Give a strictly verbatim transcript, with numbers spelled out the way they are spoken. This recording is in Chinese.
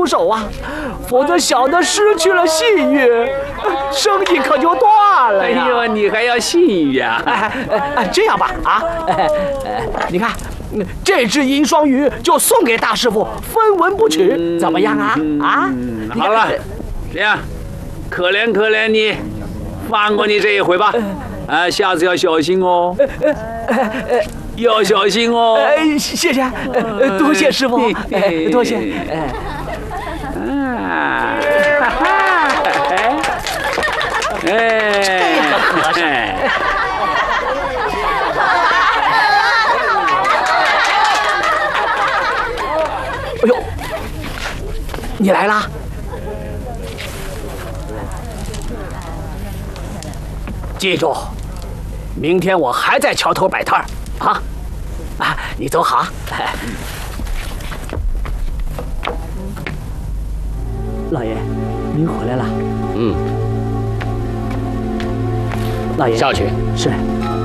手啊，否则小的失去了信誉，生意可就断了呀。 哎呦，你还要信誉啊？ 哎哎哎，这样吧，啊，哎哎，你看，这只银双鱼就送给大师傅，分文不取，嗯、怎么样啊？啊， 好了，这样，可怜可怜你，放过你这一回吧。啊，下次要小心哦。要小心哦！ 哎，谢谢，多谢师傅，多谢。 啊，哈哈，哎， 这个和尚，哎呦，你来啦！记住，明天我还在桥头摆摊儿。啊，啊，你走好。老爷，您回来了。 嗯， 老爷下去。 是。